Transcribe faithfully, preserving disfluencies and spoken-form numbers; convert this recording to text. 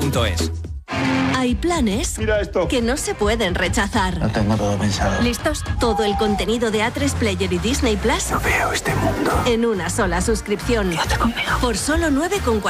punto es. Hay planes Mira esto. que no se pueden rechazar. Lo tengo todo pensado. ¿Listos? Todo el contenido de A tres Player y Disney Plus No veo este mundo. en una sola suscripción. Quédate conmigo. Por solo nueve con